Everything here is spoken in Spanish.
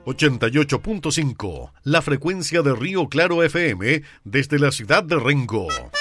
88.5, la frecuencia de Río Claro FM desde la ciudad de Rengo.